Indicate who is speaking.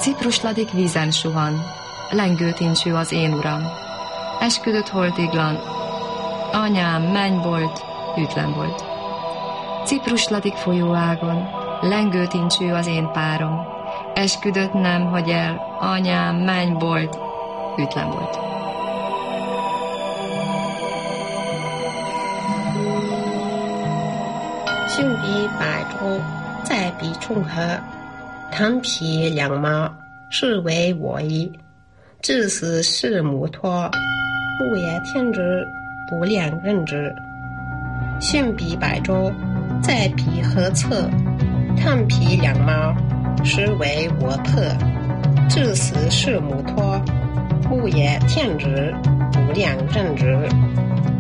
Speaker 1: Ciprusladik vízen suhan, lengőtincső az én uram. Esküdött holtiglan, anyám mennybolt, hűtlen volt. Ciprusladik folyóágon, lengőtincső az én párom. Esküdött nem hagy el, anyám mennybolt, hűtlen volt.
Speaker 2: 性比百洲，再比冲河，ทั้ง皮两毛，是为我意。至死是母托，不也天之，不恋人之。性比百洲，再比河侧，ทั้ง皮两毛，是为我特。至死是母托，不也天之，不恋人之。